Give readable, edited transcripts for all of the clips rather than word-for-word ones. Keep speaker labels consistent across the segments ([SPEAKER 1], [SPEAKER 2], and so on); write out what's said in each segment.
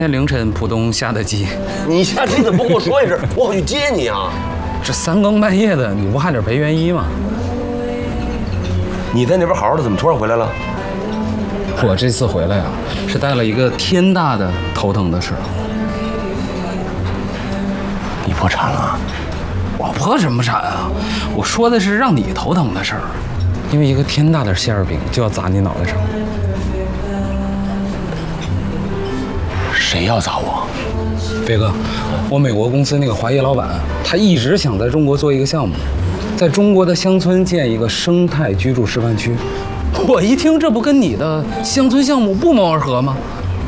[SPEAKER 1] 天凌晨浦东下的机。
[SPEAKER 2] 你下机怎么不跟我说一声？我好去接你啊！
[SPEAKER 1] 这3更半夜的，你不还得陪元一吗？
[SPEAKER 2] 你在那边好好的，怎么突然回来了？
[SPEAKER 1] 我这次回来啊，是带了一个天大的头疼的事儿。
[SPEAKER 2] 你破产了？
[SPEAKER 1] 我破什么产啊？我说的是让你头疼的事儿，因为一个天大的馅儿饼就要砸你脑袋上。
[SPEAKER 2] 谁要砸我？
[SPEAKER 1] 飞哥，我美国公司那个华谊老板，他一直想在中国做一个项目，在中国的乡村建一个生态居住示范区。我一听，这不跟你的乡村项目不谋而合吗？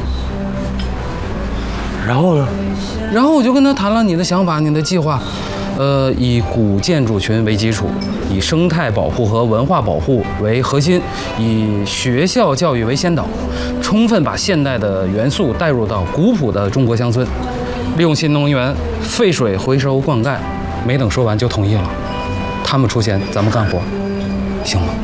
[SPEAKER 2] 然后呢？
[SPEAKER 1] 然后我就跟他谈了你的想法、你的计划，以古建筑群为基础，以生态保护和文化保护为核心，以学校教育为先导，充分把现代的元素带入到古朴的中国乡村，利用新能源、废水回收灌溉。没等说完就同意了，他们出钱，咱们干活，行吗？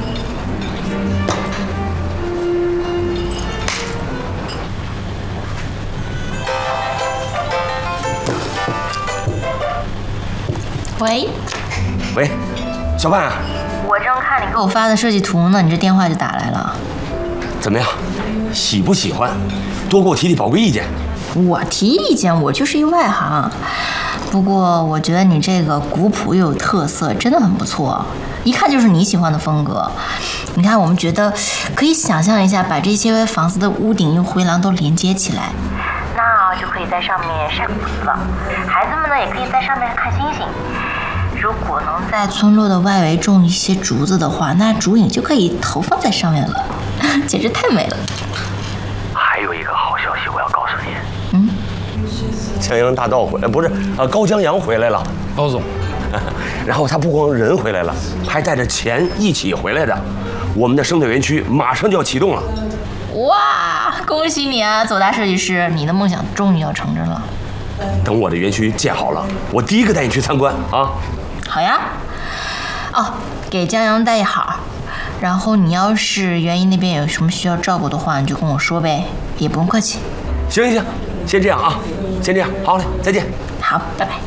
[SPEAKER 3] 喂，
[SPEAKER 2] 喂，小范，
[SPEAKER 3] 我正看你给我发的设计图呢，你这电话就打来了。
[SPEAKER 2] 怎么样？喜不喜欢？多给我提提宝贵意见。
[SPEAKER 3] 我提意见，我就是一外行。不过我觉得你这个古朴又有特色，真的很不错，一看就是你喜欢的风格。你看，我们觉得可以想象一下，把这些房子的屋顶用回廊都连接起来，那就可以在上面晒谷子了。孩子们呢，也可以在上面看星星。如果能在村落的外围种一些竹子的话，那竹影就可以投放在上面了，简直太美了。
[SPEAKER 2] 还有一个好消息我要告诉你。江洋大盗回来，不是高江阳回来了，
[SPEAKER 1] 高总。
[SPEAKER 2] 然后他不光人回来了，还带着钱一起回来的。我们的生态园区马上就要启动了。
[SPEAKER 3] 哇，恭喜你啊，左大设计师，你的梦想终于要成真了。
[SPEAKER 2] 等我的园区建好了，我第一个带你去参观啊。
[SPEAKER 3] 好呀。哦，给江阳带好。然后你要是园艺那边有什么需要照顾的话，你就跟我说呗，也不用客气。
[SPEAKER 2] 行，先这样啊，先这样，好嘞，再见。
[SPEAKER 3] 好，拜拜。